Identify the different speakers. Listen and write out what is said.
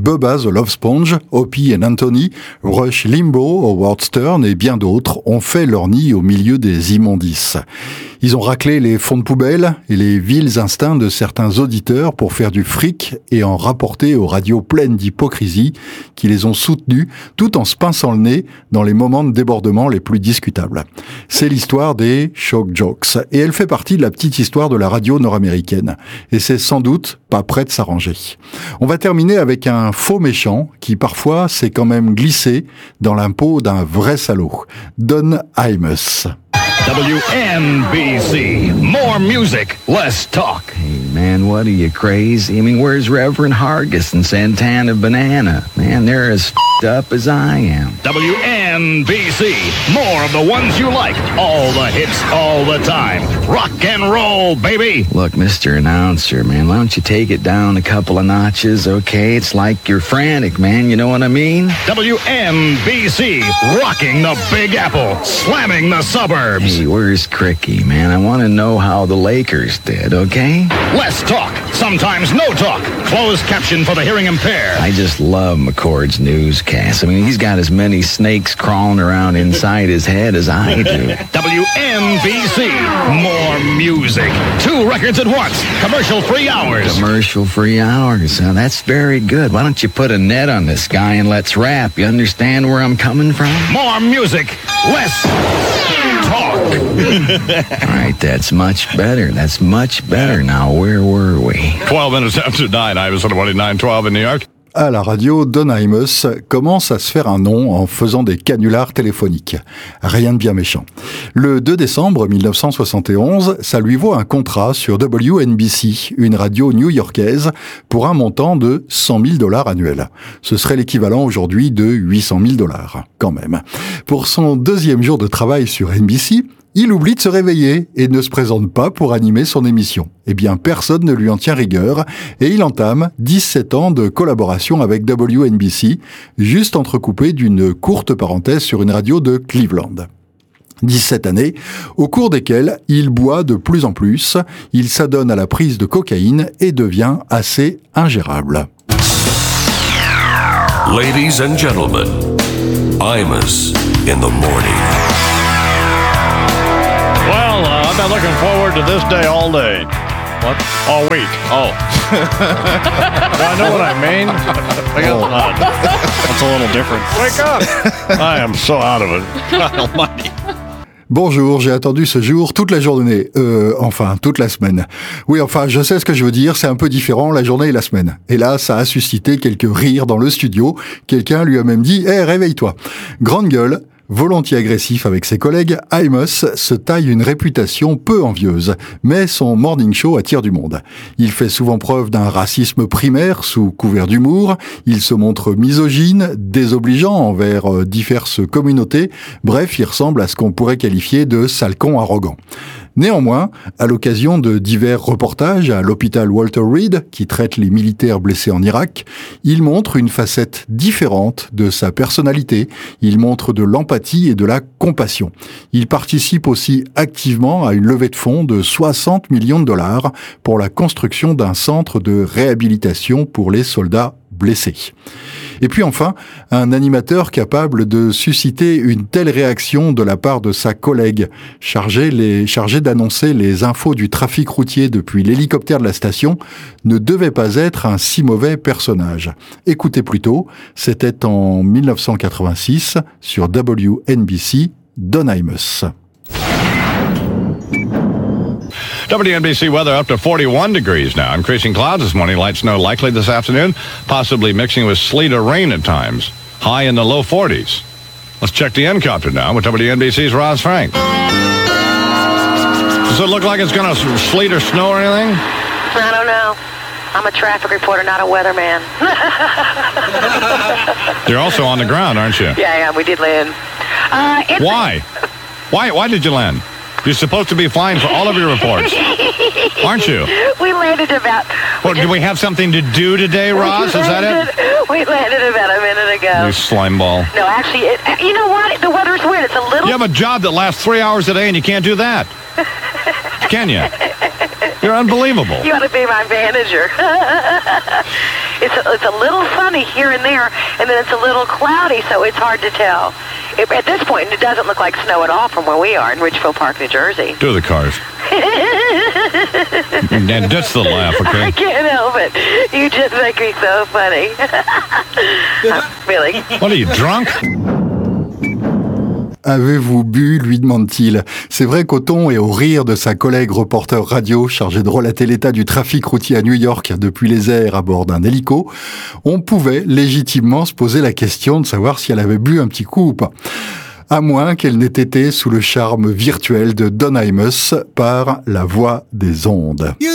Speaker 1: Bubba the Love Sponge, Opie and Anthony, Rush Limbaugh, Howard Stern et bien d'autres ont fait leur nid au milieu des immondices. Ils ont raclé les fonds de poubelle et les vils instincts de certains auditeurs pour faire du fric et en rapporter aux radios pleines d'hypocrisie qui les ont soutenus tout en se pinçant le nez dans les moments de débordement les plus discutables. C'est l'histoire des shock jocks et elle fait partie de la petite histoire de la radio nord-américaine. Et c'est sans doute pas prêt de s'arranger. On va terminer avec un faux méchant qui parfois s'est quand même glissé dans l'impôt d'un vrai salaud. Don Imus.
Speaker 2: WNBC. More music, less talk.
Speaker 3: Hey, man, what are you, crazy? I mean, where's Reverend Hargis and Santana Banana? Man, they're as up as I am.
Speaker 2: WNBC. More of the ones you like. All the hits, all the time. Rock and roll, baby.
Speaker 3: Look, Mr. Announcer, man, why don't you take it down a couple of notches, okay? It's like you're frantic, man, you know what I mean?
Speaker 2: WNBC. Rocking the Big Apple. Slamming the suburbs.
Speaker 3: Hey, where's Cricky, man? I want to know how the Lakers did, okay?
Speaker 2: Less talk. Sometimes no talk. Closed caption for the hearing impaired.
Speaker 3: I just love McCord's newscast. I mean, he's got as many snakes crawling around inside his head as I do.
Speaker 2: WNBC. More music. 2 records at once. Commercial-free hours.
Speaker 3: Commercial-free hours. Now, that's very good. Why don't you put a net on this guy and let's rap? You understand where I'm coming from?
Speaker 2: More music. Less talk.
Speaker 3: All right, that's much better. That's much better. Now, where were we?
Speaker 2: 12 minutes after 9. I was on 912 in New York.
Speaker 1: À la radio, Don Imus commence à se faire un nom en faisant des canulars téléphoniques. Rien de bien méchant. Le 2 décembre 1971, ça lui vaut un contrat sur WNBC, une radio new-yorkaise, pour un montant de $100,000 annuels. Ce serait l'équivalent aujourd'hui de $800,000, quand même. Pour son 2e jour de travail sur NBC, il oublie de se réveiller et ne se présente pas pour animer son émission. Eh bien, personne ne lui en tient rigueur et il entame 17 ans de collaboration avec WNBC, juste entrecoupé d'une courte parenthèse sur une radio de Cleveland. 17 années, au cours desquelles il boit de plus en plus, il s'adonne à la prise de cocaïne et devient assez ingérable.
Speaker 4: Ladies and gentlemen, Imus in the morning.
Speaker 5: Well, I've been looking forward to this day all day. What? All week. Oh. Do I know what I mean? I guess not.
Speaker 6: That's a little different.
Speaker 5: Wake up! I am so out of it. God almighty.
Speaker 1: Bonjour, j'ai attendu ce jour toute la journée. Enfin, toute la semaine. Oui, enfin, je sais ce que je veux dire, c'est un peu différent la journée et la semaine. Et là, ça a suscité quelques rires dans le studio. Quelqu'un lui a même dit « Hé, réveille-toi !» Grande gueule. Volontiers agressif avec ses collègues, Imus se taille une réputation peu envieuse, mais son morning show attire du monde. Il fait souvent preuve d'un racisme primaire sous couvert d'humour, il se montre misogyne, désobligeant envers diverses communautés, bref, il ressemble à ce qu'on pourrait qualifier de sale con arrogant. Néanmoins, à l'occasion de divers reportages à l'hôpital Walter Reed, qui traite les militaires blessés en Irak, il montre une facette différente de sa personnalité. Il montre de l'empathie et de la compassion. Il participe aussi activement à une levée de fonds de $60 millions pour la construction d'un centre de réhabilitation pour les soldats blessés. Et puis enfin, un animateur capable de susciter une telle réaction de la part de sa collègue, chargé d'annoncer les infos du trafic routier depuis l'hélicoptère de la station, ne devait pas être un si mauvais personnage. Écoutez plutôt, c'était en 1986 sur WNBC, Don Imus.
Speaker 5: WNBC weather up to 41 degrees now. Increasing clouds this morning. Light snow likely this afternoon, possibly mixing with sleet or rain at times. High in the low 40s. Let's check the N-copter now with WNBC's Roz Frank. Does it look like it's going to sleet or snow or anything?
Speaker 7: I don't know. I'm a traffic reporter, not a weatherman.
Speaker 5: You're also on the ground, aren't you?
Speaker 7: Yeah, we did land.
Speaker 5: Why? Why did you land? You're supposed to be flying for all of your reports, aren't you?
Speaker 7: We landed about...
Speaker 5: Well, do we have something to do today, Roz? Is that it?
Speaker 7: We landed about a minute ago.
Speaker 5: You slime ball.
Speaker 7: No, actually, you know what? The weather's weird. It's a little...
Speaker 5: You have a job that lasts 3 hours a day, and you can't do that. Can you? You're unbelievable.
Speaker 7: You ought to be my manager. It's a little sunny sunny here and there, and then it's a little cloudy, so it's hard to tell. At this point, it doesn't look like snow at all from where we are in Ridgefield Park, New Jersey.
Speaker 5: To the cars. And that's the laugh, okay?
Speaker 7: I can't help it. You just make me so funny. Really.
Speaker 5: What are you, drunk?
Speaker 1: Avez-vous bu, lui demande-t-il. C'est vrai qu'au ton et au rire de sa collègue reporter radio chargée de relater l'état du trafic routier à New York depuis les airs à bord d'un hélico, on pouvait légitimement se poser la question de savoir si elle avait bu un petit coup ou pas. À moins qu'elle n'ait été sous le charme virtuel de Don Imus par la voix des ondes.